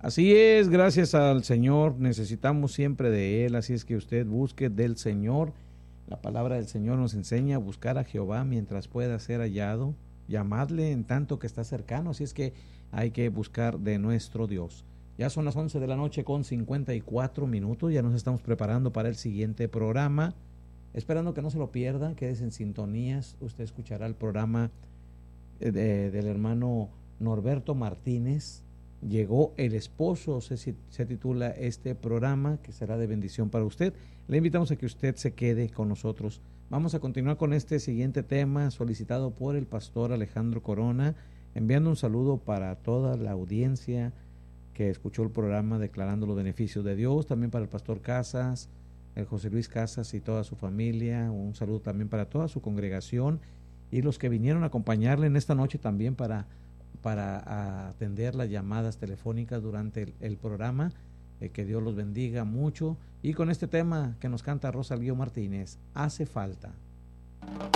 Así es, gracias al Señor, necesitamos siempre de Él, así es que usted busque del Señor. La palabra del Señor nos enseña a buscar a Jehová mientras pueda ser hallado, llamadle en tanto que está cercano, así es que hay que buscar de nuestro Dios. Ya son las 11 de la noche con 54 minutos, ya nos estamos preparando para el siguiente programa, esperando que no se lo pierda, quédese en sintonías, usted escuchará el programa del hermano Norberto Martínez. Llegó el esposo, se titula este programa, que será de bendición para usted. Le invitamos a que usted se quede con nosotros. Vamos a continuar con este siguiente tema solicitado por el pastor Alejandro Corona, enviando un saludo para toda la audiencia que escuchó el programa declarando los beneficios de Dios, también para el pastor Casas, el José Luis Casas y toda su familia, un saludo también para toda su congregación y los que vinieron a acompañarle en esta noche también para atender las llamadas telefónicas durante el programa. Que Dios los bendiga mucho. Y con este tema que nos canta Rosalío Martínez, hace falta.